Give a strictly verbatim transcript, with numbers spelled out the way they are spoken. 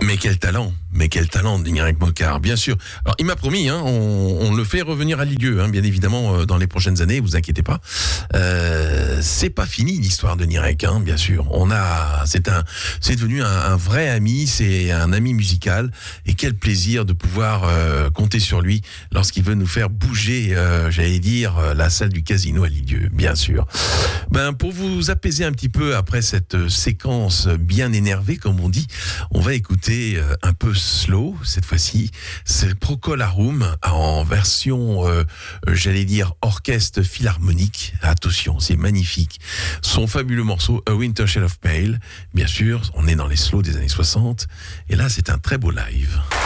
Mais quel talent, mais quel talent de Nirek Mokar, bien sûr. Alors il m'a promis, hein, on, on le fait revenir à Ligueux, hein, bien évidemment, euh, dans les prochaines années, vous inquiétez pas. Euh, c'est pas fini l'histoire de Nirek, hein, bien sûr. On a, c'est un, c'est devenu un, un vrai ami, c'est un ami musical, et quel plaisir de pouvoir euh, compter sur lui lorsqu'il veut nous faire bouger, euh, j'allais dire, euh, la salle du casino à Ligueux, bien sûr. Ben pour vous apaiser un petit peu après cette séquence bien énervée, comme on dit, on va écouter euh, un peu slow cette fois-ci. C'est Procolarum en version, euh, j'allais dire, orchestre philharmonique. Attention, c'est magnifique. Son fabuleux morceau A Winter Shade of Pale. Bien sûr, on est dans les slows des années soixante. Et là, c'est un très beau live.